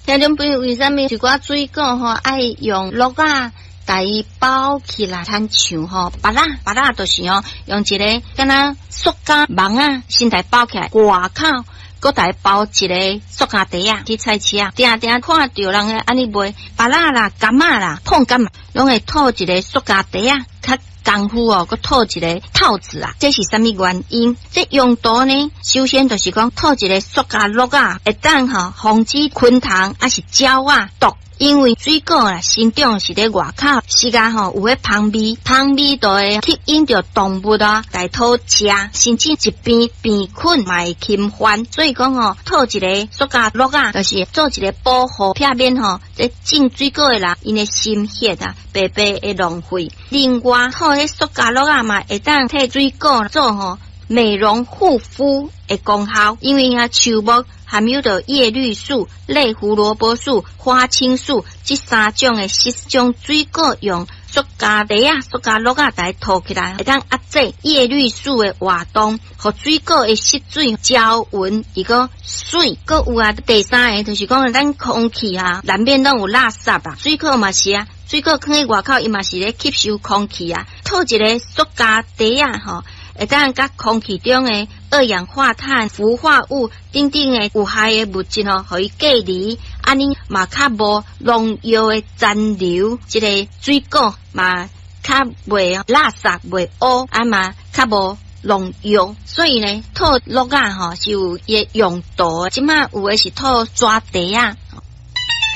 听众朋友，为什么一寡水果吼爱用鹿仔甲伊包起来？参像吼巴拉就是用一个敢若塑胶网啊，先来包起来，外口搁来包一个塑胶袋啊，去菜市啊，定看到人个安尼卖巴拉啦、柑仔啦、碰柑嘛，拢会套一个塑胶袋啊，较功夫哦，佮套一个套子啊，这是什么原因？这用途呢？首先就是讲套一个塑胶鹿啊，会当吼防止昆虫还是鸟啊毒。因为水果啦生长是咧外口，时间吼有迄香味就会吸引着动物啊来讨食，甚至一边病菌嘛会侵犯。所以讲吼，套一个塑胶鹿啊，就是做一个保护片面吼，这种水果的人因的心血啊，白白会浪费。另外，套迄塑胶鹿啊嘛，会当替水果做吼美容护肤的功效，因为树木含有着叶绿素、类胡萝卜素、花青素这三种的7种水果用塑胶袋啊、塑胶鹿啊来套起来，会当压制叶绿素的活动，和水果的吸水、胶纹一个水。搁有啊，第三个就是讲咱空气啊，难免拢有垃圾啊，水果嘛是啊。水果放喺外口，伊嘛是咧吸收空气啊。套一个塑胶袋啊，吼，会当甲空气中的二氧化碳、氟化物等等的有害的物质吼，互伊隔离，安尼嘛较无农药的残留，这个水果嘛较袂垃圾袂污，啊嘛较无农药。所以呢，套鹿啊吼是有伊的用途。即马有的是套纸袋啊。